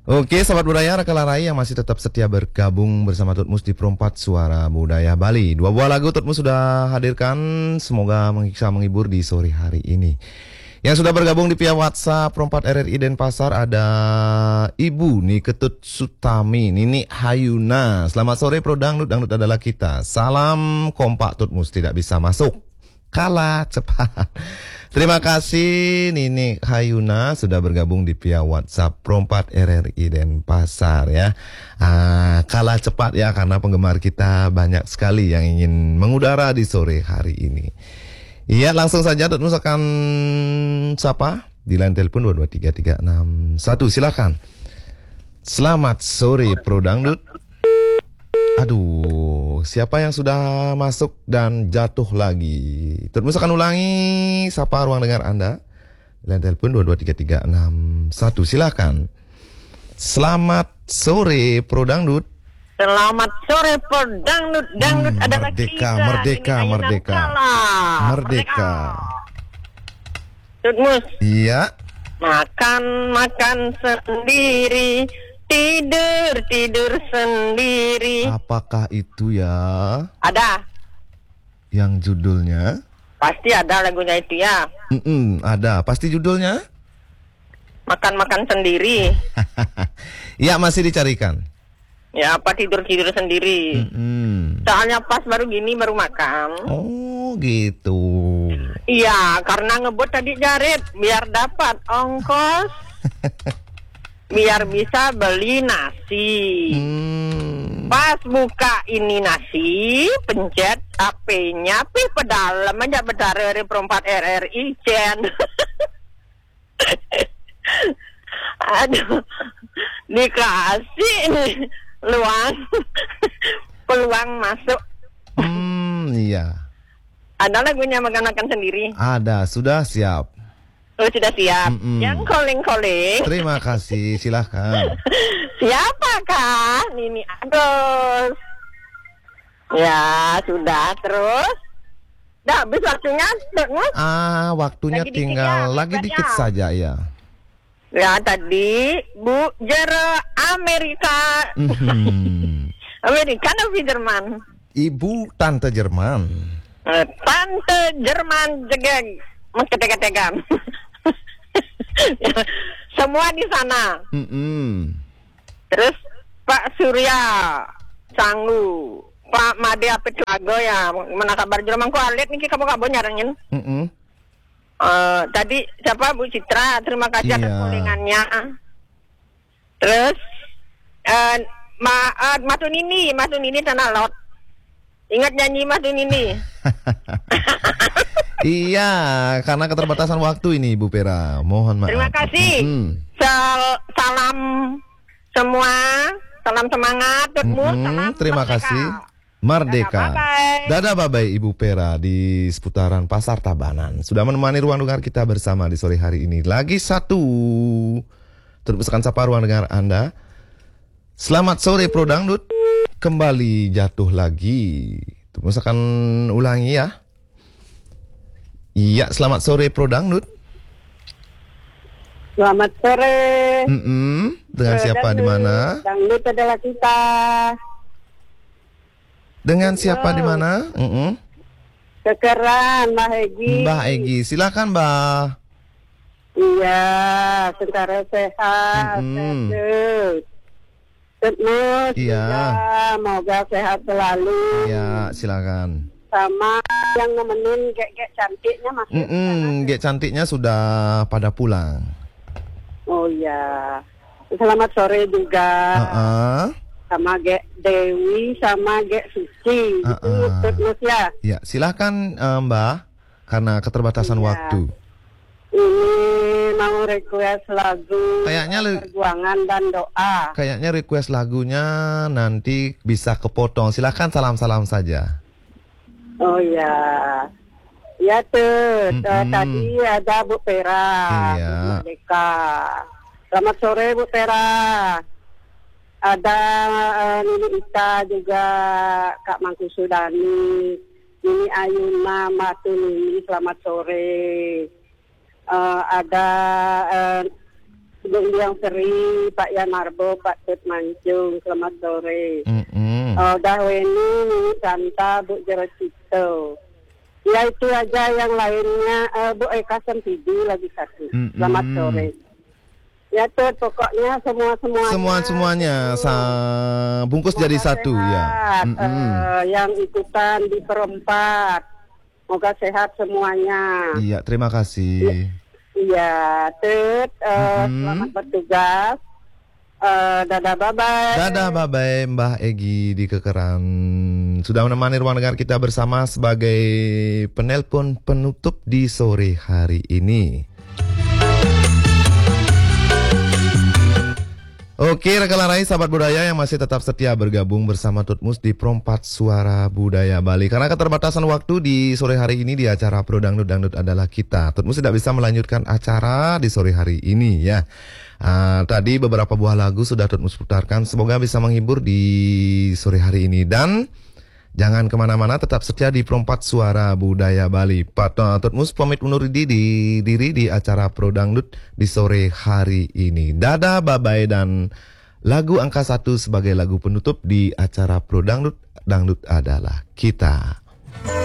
Oke, sahabat budaya Rakalarai yang masih tetap setia bergabung bersama Tutmus di Perempat Suara Budaya Bali. Dua buah lagu Tutmus sudah hadirkan, semoga bisa menghibur di sore hari ini. Yang sudah bergabung di via WhatsApp Perempat RRI Denpasar ada Ibu Niketut Sutami, Nini Hayuna. Selamat sore Pro Dangdut, Dangdut adalah kita. Salam kompak Tutmus tidak bisa masuk. Kalah cepat. Terima kasih Nini Hayuna sudah bergabung di via WhatsApp Perempat RRI Denpasar ya. Kalah cepat ya karena penggemar kita banyak sekali yang ingin mengudara di sore hari ini. Iya, langsung saja Tutmus akan sapa di line telepon 22331. Silakan. Selamat sore Pro Dangdut. Aduh, siapa yang sudah masuk dan jatuh lagi? Tutmus akan ulangi sapa ruang dengar Anda. Line telepon 22331. Silakan. Selamat sore Pro Dangdut. Selamat sore Pro Dangdut. Dangdut adalah kita. Merdeka. Tutmus. Iya. Makan sendiri, tidur sendiri. Apakah itu ya? Ada. Yang judulnya? Pasti ada lagunya itu ya. Ada. Pasti judulnya? Makan sendiri. Ya, masih dicarikan. Ya, apa tidur sendiri. Soalnya pas baru makan. Oh, gitu. Iya, karena ngebut tadi Jarit biar dapat ongkos. Biar bisa beli nasi. Pas buka ini nasi, pencet HP-nya, pedalem aja bedar dari Perempat RRI Jen. Aduh, dikasih peluang masuk. Iya. Ada lagunya makan sendiri. Ada, sudah siap. Oh, sudah siap. Yang calling. Terima kasih, silahkan. Siapakah? Nini Agus. Ya, sudah. Terus? Dah habis waktunya, Tutmus? Waktunya tinggal lagi dikit saja ya. Ya, tadi Bu Jero Amerika. Amerika atau Jerman? Ibu Tante Jerman. Tante Jerman jegeng. Ketegan. Semua di sana. Terus Pak Surya Sanggu, Pak Made Apitlago ya, mana kabar Jerman ku alit nih kamu nyarangin. Tadi siapa Bu Citra, terima kasih atas callingannya. Terus Matunini Tanah Lot. Ingat nyanyi Matunini. Iya, karena keterbatasan waktu ini Ibu Pera. Mohon maaf. Terima kasih. Salam semua, salam semangat Tutmus, salam terima kasih. Merdeka. Dadah bye-bye Ibu Pera di seputaran Pasar Tabanan. Sudah menemani ruang dengar kita bersama di sore hari ini. Lagi satu. Teruskan sapa ruang dengar Anda. Selamat sore Pro Dangdut. Kembali jatuh lagi. Terus akan ulangi ya. Iya, selamat sore Pro Dangdut. Selamat sore. Dengan siapa di mana? Dangdut adalah kita. Dengan siapa di mana? Kekeran Mbak Egi. Mbak Egi, silakan Mbak. Iya, secara sehat. Tutmus, iya. Semoga sehat selalu. Iya, silakan. Sama yang nemenin gek cantiknya masih. Gek cantiknya sudah pada pulang. Oh iya. Selamat sore juga. Sama Gek Dewi sama Gek Suci. Itu Tutmus ya. Ya, silakan Mbak, karena keterbatasan waktu. Ini mau request lagu kayaknya Perjuangan dan Doa. Kayaknya request lagunya nanti bisa kepotong. Silakan salam-salam saja. Oh ya. Ya tuh, tadi ada Bu Pera. Iya. Merdeka. Selamat sore Bu Pera. Ada Nini Ita juga, Kak Mangku Sudani, Nini Ayuna, Matunini, selamat sore. Ada Bung Liang Seri, Pak Yanarbo, Pak Tut Mancung, selamat sore. Dahweni, Nini Santa, Bu Jerosito. Ya itu aja, yang lainnya Bu Eka Sempidi lagi satu. Selamat sore. Ya Tut, pokoknya Semuanya bungkus jadi satu ya. Yang ikutan di perempat, semoga sehat semuanya. Iya, terima kasih. Iya, Tut, selamat bertugas. Dadah bye-bye. Dadah bye-bye Mbah Egi di Kekeran. Sudah menemani ruang dengar kita bersama sebagai penelpon penutup di sore hari ini. Oke, rekan larai sahabat budaya yang masih tetap setia bergabung bersama Tutmus di Perompat Suara Budaya Bali. Karena keterbatasan waktu di sore hari ini di acara Pro Dangdut Dangdut adalah kita. Tutmus tidak bisa melanjutkan acara di sore hari ini ya. Tadi beberapa buah lagu sudah Tutmus putarkan. Semoga bisa menghibur di sore hari ini. Dan jangan kemana-mana, tetap setia di Perompat Suara Budaya Bali. Tutmus pamit undur diri di acara Pro Dangdut di sore hari ini. Dadah, bye-bye, dan lagu angka 1 sebagai lagu penutup di acara Pro Dangdut. Dangdut adalah kita.